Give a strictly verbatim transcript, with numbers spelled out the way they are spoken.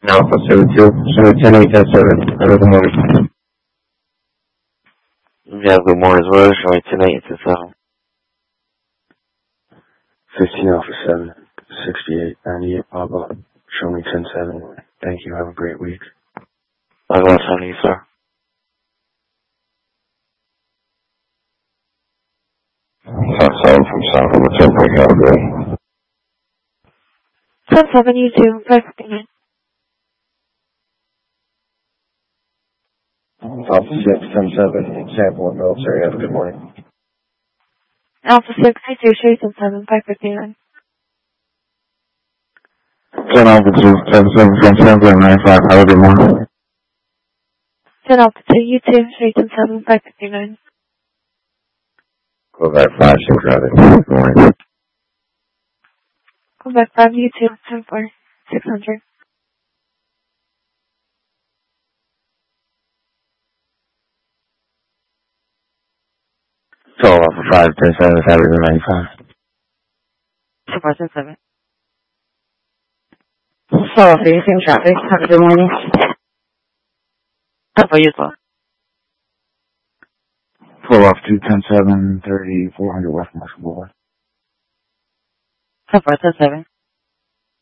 Alpha seven two, seven ten eight ten seven. Good morning. Yeah, good morning as well. Showing ten eight ten seven. fifteen Alpha seven, sixty-eight ninety-eight Pablo. Show me ten seven. Thank you. Have a great week. Likewise, on you, sir. Ten seven from South over ten point have a great. ten seven, you too. five fifty-nine. Alpha six, ten seven, example of military. Have a good morning. Alpha six, you two, show you ten seven, five fifty-nine. ten Alpha two, ten seven from ten point nine five. Have a good morning. ten Alpha two, you two, show you ten seven, five fifty-nine. Quebec five six, have a good morning. Quebec five, you two, ten four, six hundred. twelve Alpha five, ten seven, Saturday ninety-five. two four ten seven. So, facing traffic. Have a good morning. How about you, sir? twelve Alpha two, ten seven, thirty, four hundred West Marshall Boulevard. two four ten seven.